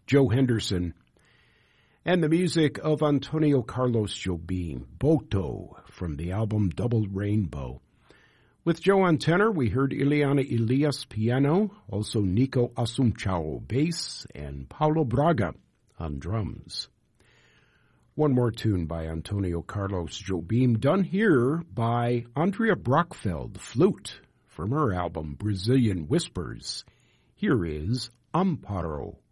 Joe Henderson, and the music of Antonio Carlos Jobim, Boto, from the album Double Rainbow. With Joe on tenor, we heard Ileana Elias piano, also Nico Assunção bass, and Paulo Braga on drums. One more tune by Antonio Carlos Jobim, done here by Andrea Brockfeld, flute, from her album Brazilian Whispers. Here is Amparo.